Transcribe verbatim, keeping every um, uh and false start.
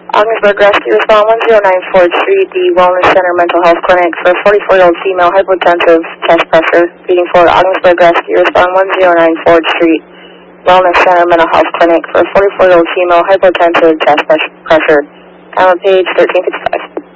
Ogdensburg Rescue Respond one zero nine Ford Street, the Wellness Center Mental Health Clinic for a forty-four-year-old female hypotensive chest pressure. Feeding for Ogdensburg Rescue Respond one zero nine Ford Street, Wellness Center Mental Health Clinic for a forty-four-year-old female hypotensive chest pressure. Count on page thirteen fifty-five.